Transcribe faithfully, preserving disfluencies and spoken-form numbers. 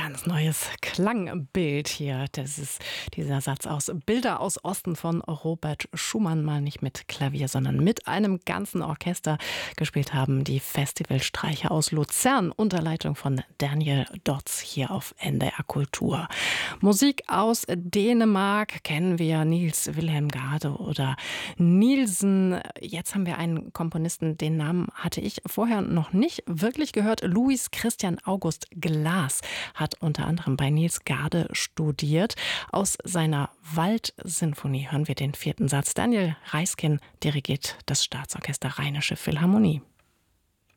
ganz neues Klangbild hier. Das ist dieser Satz aus Bilder aus Osten von Robert Schumann, mal nicht mit Klavier, sondern mit einem ganzen Orchester gespielt haben. Die Festivalstreicher aus Luzern unter Leitung von Daniel Dotz hier auf N D R Kultur. Musik aus Dänemark kennen wir, Niels Wilhelm Gade oder Nielsen. Jetzt haben wir einen Komponisten, den Namen hatte ich vorher noch nicht wirklich gehört. Louis Christian August Glas hat unter anderem bei Niels Gade studiert. Aus seiner Waldsinfonie hören wir den vierten Satz. Daniel Reiskin dirigiert das Staatsorchester Rheinische Philharmonie.